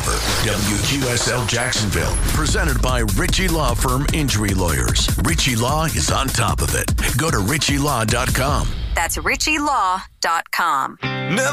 River. WQSL Jacksonville. Presented by Ritchie Law Firm Injury Lawyers. Ritchie Law is on top of it. Go to ritchielaw.com. That's ritchielaw.com. Never